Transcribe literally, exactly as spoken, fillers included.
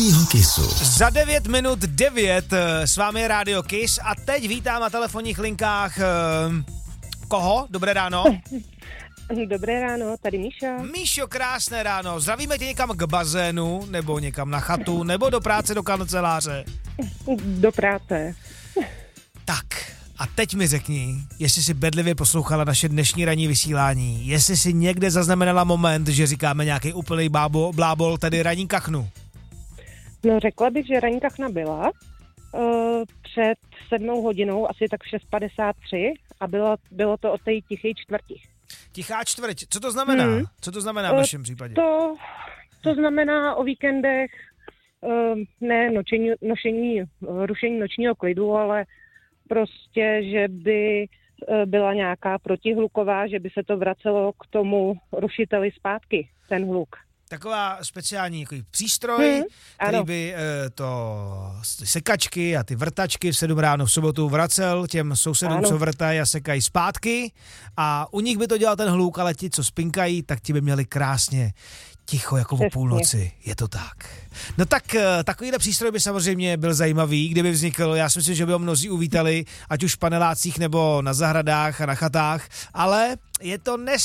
ranního Kissu. Za devět minut devět s vámi je Rádio Kiss a teď vítám na telefonních linkách uh, koho? Dobré ráno. Dobré ráno, tady Míša. Míšo, krásné ráno. Zdravíme tě někam k bazénu, nebo někam na chatu, nebo do práce, do kanceláře? Do práce. Tak, a teď mi řekni, jestli jsi bedlivě poslouchala naše dnešní ranní vysílání, jestli jsi někde zaznamenala moment, že říkáme nějaký úplný bábo, blábol, tedy ranní kachnu. No, řekla bych, že ranní kachna byla uh, před sedmou hodinou, asi tak v šest padesát tři a bylo, bylo to o té tiché čtvrti. Tichá čtvrť, co to znamená? Hmm. Co to znamená v našem případě? To, to znamená o víkendech uh, ne nočení, nošení, rušení nočního klidu, ale prostě, že by byla nějaká protihluková, že by se to vracelo k tomu rušiteli zpátky, ten hluk. Taková speciální jako přístroj, hmm, který ano. by e, to sekačky a ty vrtačky v sedm ráno v sobotu vracel těm sousedům, ano. co vrtají a sekají zpátky a u nich by to dělal ten hluk, ale ti, co spinkají, tak ti by měli krásně ticho jako o půlnoci. Je to tak. No tak takovýhle přístroj by samozřejmě byl zajímavý, kdyby vznikl. Já si myslím, že by ho mnozí uvítali, ať už v panelácích nebo na zahradách a na chatách, ale je to nes